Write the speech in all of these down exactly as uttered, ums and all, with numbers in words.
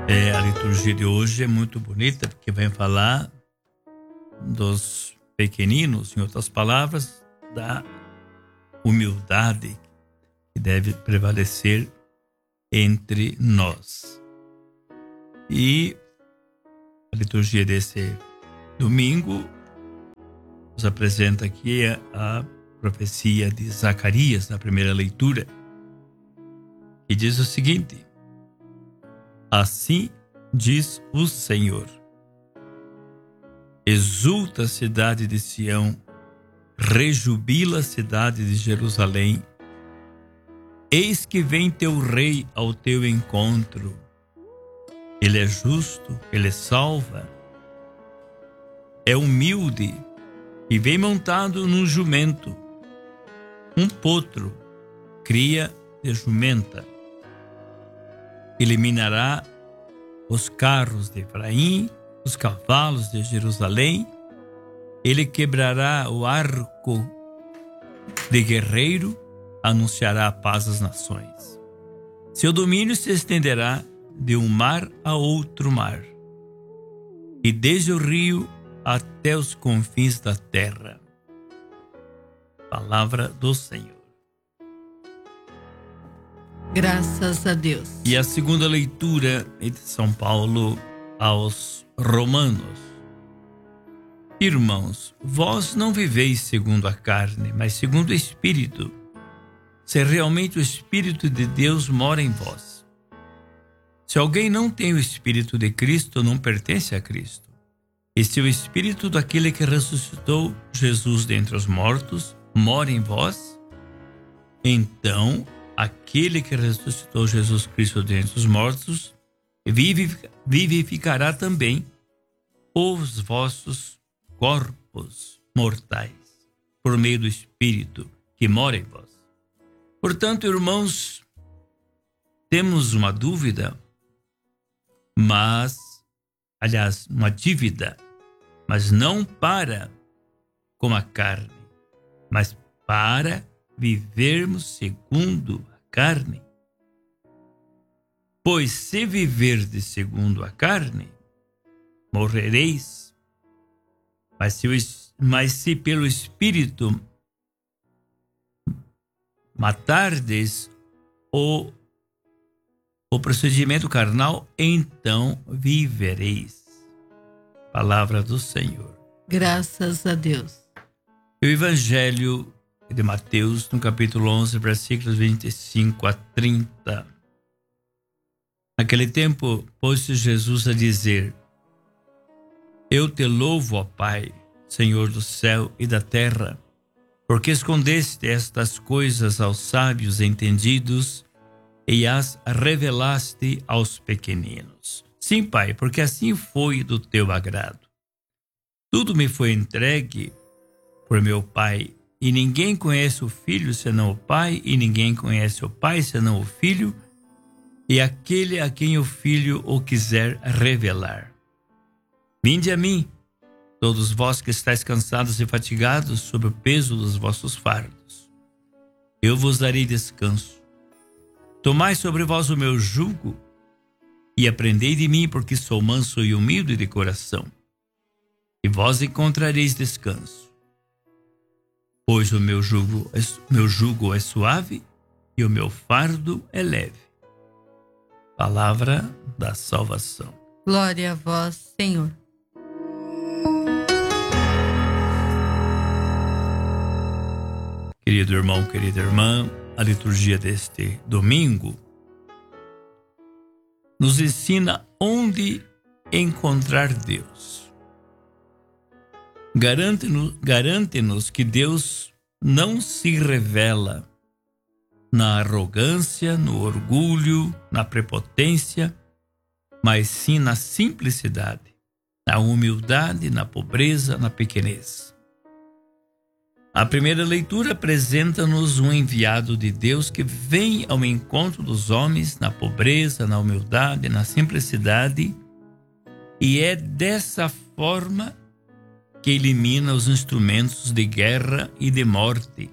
É, a liturgia de hoje é muito bonita, porque vai falar dos pequeninos, em outras palavras, da humildade que deve prevalecer entre nós. E a liturgia desse domingo nos apresenta aqui a profecia de Zacarias, na primeira leitura, que diz o seguinte: assim diz o Senhor: exulta a cidade de Sião, rejubila a cidade de Jerusalém. Eis que vem teu rei ao teu encontro. Ele é justo, ele salva. É humilde e vem montado num jumento, um potro, cria de jumenta. Eliminará os carros de Efraim, os cavalos de Jerusalém. Ele quebrará o arco de guerreiro, anunciará a paz às nações. Seu domínio se estenderá de um mar a outro mar, e desde o rio até os confins da terra. Palavra do Senhor. Graças a Deus. E a segunda leitura é de São Paulo aos Romanos. Irmãos, vós não viveis segundo a carne, mas segundo o Espírito, se realmente o Espírito de Deus mora em vós. Se alguém não tem o Espírito de Cristo, não pertence a Cristo. E se o Espírito daquele que ressuscitou Jesus dentre os mortos mora em vós, então aquele que ressuscitou Jesus Cristo dentre os mortos vivificará também os vossos corpos mortais, por meio do Espírito que mora em vós. Portanto, irmãos, temos uma dúvida, mas, aliás, uma dívida, mas não para com a carne, mas para vivermos segundo a carne. Pois se viverdes segundo a carne, morrereis. Mas se, mas se pelo Espírito matardes o, o procedimento carnal, então vivereis. Palavra do Senhor. Graças a Deus. O Evangelho de Mateus, no capítulo onze, versículos vinte e cinco a trinta. Naquele tempo, pôs-se Jesus a dizer: eu te louvo, ó Pai, Senhor do céu e da terra, porque escondeste estas coisas aos sábios entendidos e as revelaste aos pequeninos. Sim, Pai, porque assim foi do teu agrado. Tudo me foi entregue por meu Pai, e ninguém conhece o Filho senão o Pai, e ninguém conhece o Pai senão o Filho, e aquele a quem o Filho o quiser revelar. Vinde a mim, todos vós que estáis cansados e fatigados sob o peso dos vossos fardos. Eu vos darei descanso. Tomai sobre vós o meu jugo e aprendei de mim, porque sou manso e humilde de coração, e vós encontrareis descanso. Pois o meu jugo, meu jugo é suave e o meu fardo é leve. Palavra da salvação. Glória a vós, Senhor. Querido irmão, querida irmã, a liturgia deste domingo nos ensina onde encontrar Deus. Garante-nos, garante-nos que Deus não se revela na arrogância, no orgulho, na prepotência, mas sim na simplicidade, na humildade, na pobreza, na pequenez. A primeira leitura apresenta-nos um enviado de Deus que vem ao encontro dos homens na pobreza, na humildade, na simplicidade, e é dessa forma que elimina os instrumentos de guerra e de morte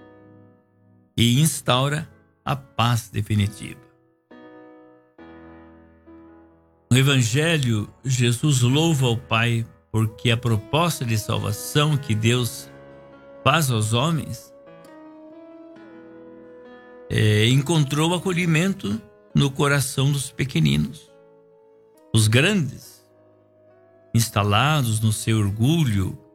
e instaura a paz definitiva. No Evangelho, Jesus louva ao Pai porque a proposta de salvação que Deus faz aos homens é, encontrou acolhimento no coração dos pequeninos. Os grandes, instalados no seu orgulho